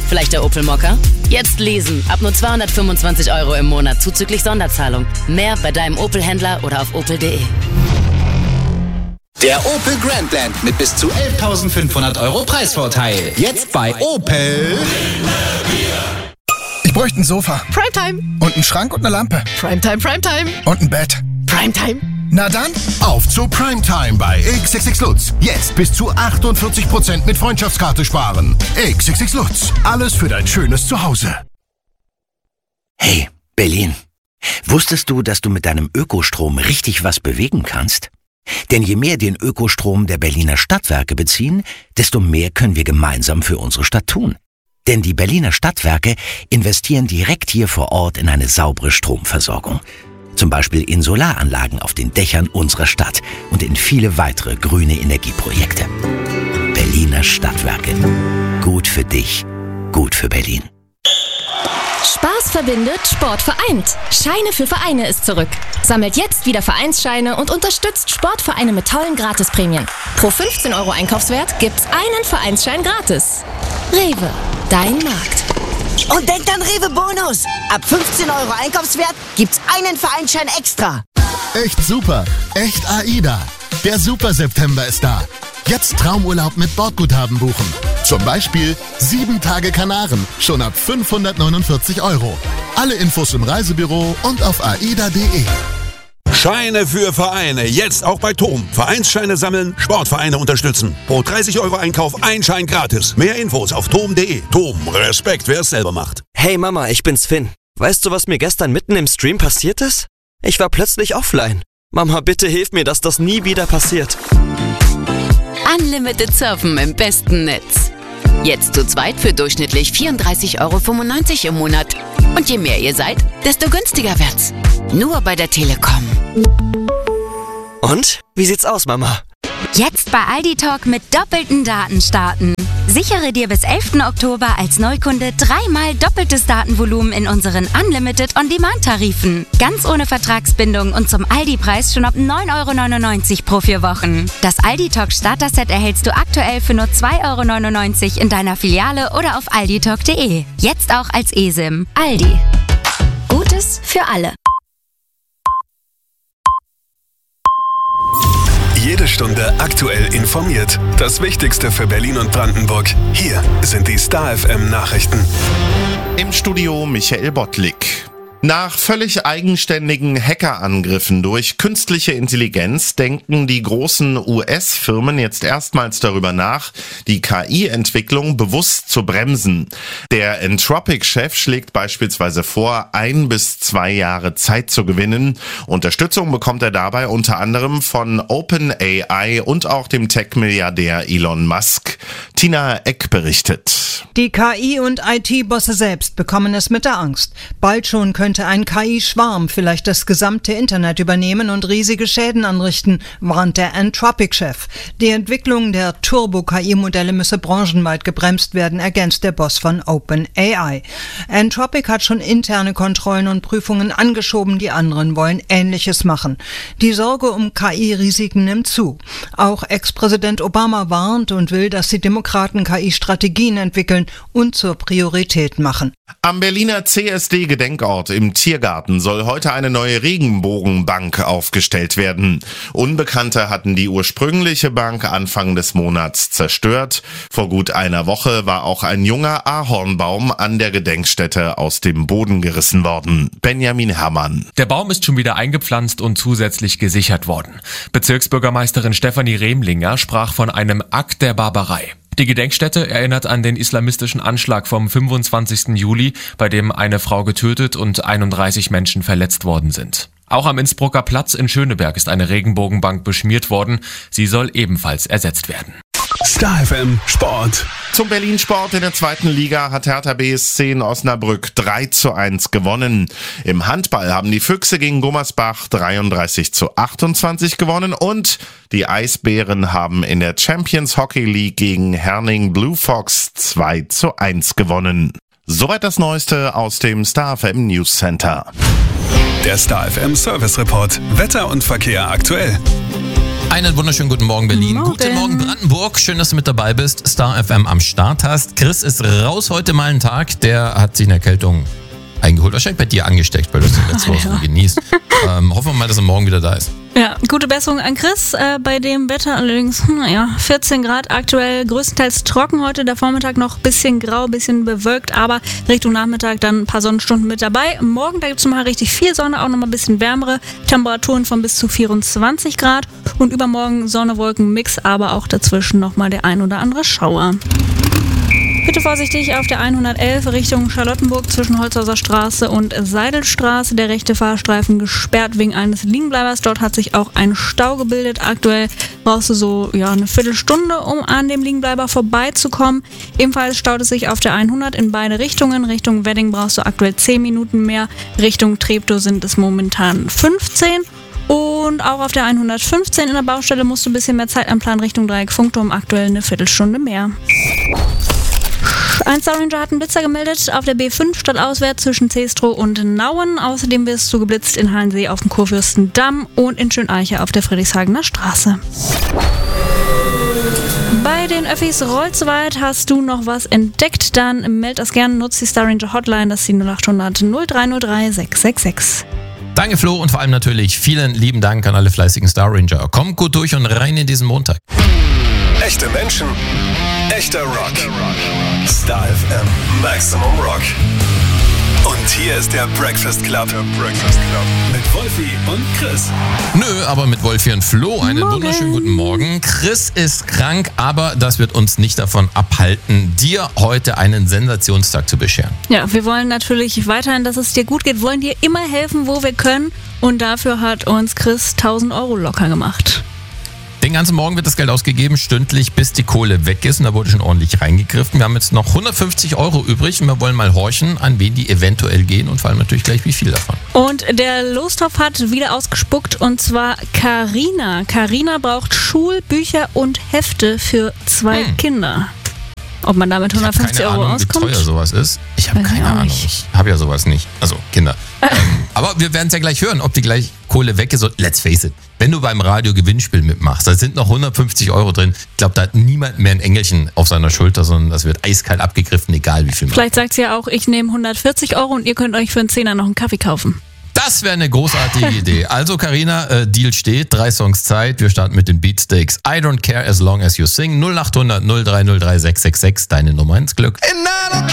Vielleicht der Opel Mokka? Jetzt leasen. Ab nur 225 € im Monat zuzüglich Sonderzahlung. Mehr bei deinem Opel-Händler oder auf opel.de. Der Opel Grandland mit bis zu 11.500 € Preisvorteil. Jetzt bei Opel. Ich bräuchte ein Sofa. Primetime. Und einen Schrank und eine Lampe. Primetime, Primetime. Und ein Bett. Primetime. Na dann, auf zu Primetime bei XXX Lutz. Jetzt bis zu 48% mit Freundschaftskarte sparen. XXX Lutz. Alles für dein schönes Zuhause. Hey, Berlin. Wusstest du, dass du mit deinem Ökostrom richtig was bewegen kannst? Denn je mehr den Ökostrom der Berliner Stadtwerke beziehen, desto mehr können wir gemeinsam für unsere Stadt tun. Denn die Berliner Stadtwerke investieren direkt hier vor Ort in eine saubere Stromversorgung. Zum Beispiel in Solaranlagen auf den Dächern unserer Stadt und in viele weitere grüne Energieprojekte. Berliner Stadtwerke. Gut für dich, gut für Berlin. Spaß verbindet, Sport vereint. Scheine für Vereine ist zurück. Sammelt jetzt wieder Vereinsscheine und unterstützt Sportvereine mit tollen Gratisprämien. Pro 15 € Einkaufswert gibt's einen Vereinsschein gratis. Rewe, dein Markt. Und denkt an Rewe Bonus. Ab 15 € Einkaufswert gibt's einen Vereinsschein extra. Echt super. Echt AIDA. Der Super September ist da. Jetzt Traumurlaub mit Bordguthaben buchen. Zum Beispiel 7 Tage Kanaren, schon ab 549 €. Alle Infos im Reisebüro und auf aida.de. Scheine für Vereine, jetzt auch bei TOM. Vereinsscheine sammeln, Sportvereine unterstützen. Pro 30 € Einkauf ein Schein gratis. Mehr Infos auf tom.de. TOM, Respekt, wer es selber macht. Hey Mama, ich bin's Finn. Weißt du, was mir gestern mitten im Stream passiert ist? Ich war plötzlich offline. Mama, bitte hilf mir, dass das nie wieder passiert. Unlimited Surfen im besten Netz. Jetzt zu zweit für durchschnittlich 34,95 € im Monat. Und je mehr ihr seid, desto günstiger wird's. Nur bei der Telekom. Und? Wie sieht's aus, Mama? Jetzt bei Aldi Talk mit doppelten Daten starten. Sichere dir bis 11. Oktober als Neukunde 3-mal doppeltes Datenvolumen in unseren Unlimited On-Demand-Tarifen. Ganz ohne Vertragsbindung und zum Aldi-Preis schon ab 9,99 € pro 4 Wochen. Das Aldi Talk Starter-Set erhältst du aktuell für nur 2,99 € in deiner Filiale oder auf alditalk.de. Jetzt auch als eSIM. Aldi. Gutes für alle. Jede Stunde aktuell informiert. Das Wichtigste für Berlin und Brandenburg. Hier sind die Star FM Nachrichten. Im Studio Michael Bottlik. Nach völlig eigenständigen Hackerangriffen durch künstliche Intelligenz denken die großen US-Firmen jetzt erstmals darüber nach, die KI-Entwicklung bewusst zu bremsen. Der Anthropic-Chef schlägt beispielsweise vor, 1 bis 2 Jahre Zeit zu gewinnen. Unterstützung bekommt er dabei unter anderem von OpenAI und auch dem Tech-Milliardär Elon Musk. Tina Eck berichtet. Die KI- und IT-Bosse selbst bekommen es mit der Angst. Bald schon könnte ein KI-Schwarm vielleicht das gesamte Internet übernehmen und riesige Schäden anrichten, warnt der Anthropic-Chef. Die Entwicklung der Turbo-KI-Modelle müsse branchenweit gebremst werden, ergänzt der Boss von OpenAI. Anthropic hat schon interne Kontrollen und Prüfungen angeschoben, die anderen wollen Ähnliches machen. Die Sorge um KI-Risiken nimmt zu. Auch Ex-Präsident Obama warnt und will, dass die Demokraten KI-Strategien entwickeln und zur Priorität machen. Am Berliner CSD-Gedenkort im Tiergarten soll heute eine neue Regenbogenbank aufgestellt werden. Unbekannte hatten die ursprüngliche Bank Anfang des Monats zerstört. Vor gut einer Woche war auch ein junger Ahornbaum an der Gedenkstätte aus dem Boden gerissen worden. Benjamin Herrmann. Der Baum ist schon wieder eingepflanzt und zusätzlich gesichert worden. Bezirksbürgermeisterin Stefanie Remlinger sprach von einem Akt der Barbarei. Die Gedenkstätte erinnert an den islamistischen Anschlag vom 25. Juli, bei dem eine Frau getötet und 31 Menschen verletzt worden sind. Auch am Innsbrucker Platz in Schöneberg ist eine Regenbogenbank beschmiert worden. Sie soll ebenfalls ersetzt werden. Star FM Sport. Zum Berlin-Sport in der 2. Liga hat Hertha BSC in Osnabrück 3:1 gewonnen. Im Handball haben die Füchse gegen Gummersbach 33:28 gewonnen und die Eisbären haben in der Champions Hockey League gegen Herning Blue Fox 2:1 gewonnen. Soweit das Neueste aus dem Star FM News Center. Der Star FM Service Report. Wetter und Verkehr aktuell. Einen wunderschönen guten Morgen, Berlin. Morgen. Guten Morgen, Brandenburg. Schön, dass du mit dabei bist. Star FM am Start hast. Chris ist raus heute mal einen Tag. Der hat sich eine Erkältung eingeholt. Wahrscheinlich bei dir angesteckt, weil du es letzte Woche genießt. Hoffen wir mal, dass er morgen wieder da ist. Ja, gute Besserung an Chris. Bei dem Wetter allerdings, 14 Grad aktuell, größtenteils trocken heute. Der Vormittag noch ein bisschen grau, ein bisschen bewölkt, aber Richtung Nachmittag dann ein paar Sonnenstunden mit dabei. Morgen, da gibt es mal richtig viel Sonne, auch nochmal ein bisschen wärmere Temperaturen von bis zu 24 Grad. Und übermorgen Sonne, Wolken, Mix, aber auch dazwischen nochmal der ein oder andere Schauer. Bitte vorsichtig auf der 111 Richtung Charlottenburg zwischen Holzhauser Straße und Seidelstraße. Der rechte Fahrstreifen gesperrt wegen eines Liegenbleibers. Dort hat sich auch ein Stau gebildet. Aktuell brauchst du so eine Viertelstunde, um an dem Liegenbleiber vorbeizukommen. Ebenfalls staut es sich auf der 100 in beide Richtungen. Richtung Wedding brauchst du aktuell 10 Minuten mehr. Richtung Treptow sind es momentan 15. Und auch auf der 115 in der Baustelle musst du ein bisschen mehr Zeit anplanen Richtung Dreieck Funkturm. Aktuell eine Viertelstunde mehr. Ein Star Ranger hat einen Blitzer gemeldet auf der B5 stadtauswärts zwischen Zestrow und Nauen. Außerdem wirst du geblitzt in Hallensee auf dem Kurfürstendamm und in Schöneiche auf der Friedrichshagener Straße. Bei den Öffis Rollsweit hast du noch was entdeckt, dann meld das gerne, nutzt die Star Ranger Hotline, das ist die 0800 0303 666. Danke Flo und vor allem natürlich vielen lieben Dank an alle fleißigen Star Ranger. Kommt gut durch und rein in diesen Montag. Echte Menschen, echter Rock. Star FM Maximum Rock. Und hier ist der Breakfast Club. Mit Wolfi und Chris. Nö, aber mit Wolfi und Flo. Einen wunderschönen guten Morgen. Chris ist krank, aber das wird uns nicht davon abhalten, dir heute einen Sensationstag zu bescheren. Ja, wir wollen natürlich weiterhin, dass es dir gut geht, wollen dir immer helfen, wo wir können. Und dafür hat uns Chris 1.000 Euro locker gemacht. Den ganzen Morgen wird das Geld ausgegeben, stündlich, bis die Kohle weg ist. Und da wurde schon ordentlich reingegriffen. Wir haben jetzt noch 150 Euro übrig und wir wollen mal horchen, an wen die eventuell gehen und vor allem natürlich gleich, wie viel davon. Und der Lostopf hat wieder ausgespuckt und zwar Carina. Carina braucht Schulbücher und Hefte für 2 Kinder. Ob man damit 150 Euro auskommt? Ich habe keine Ahnung, wie teuer sowas ist. Ich habe keine Ahnung. Ich habe ja sowas nicht. Also Kinder. Aber wir werden es ja gleich hören, ob die gleich Kohle weg ist. Und let's face it, wenn du beim Radio Gewinnspiel mitmachst, da sind noch 150 Euro drin. Ich glaube, da hat niemand mehr ein Engelchen auf seiner Schulter, sondern das wird eiskalt abgegriffen, egal wie viel man. Vielleicht sagt sie ja auch, ich nehme 140 Euro und ihr könnt euch für einen Zehner noch einen Kaffee kaufen. Das wäre eine großartige Idee. Also Carina, Deal steht, 3 Songs Zeit. Wir starten mit den Beatsteaks. I don't care as long as you sing. 0800 0303 666, deine Nummer ins Glück.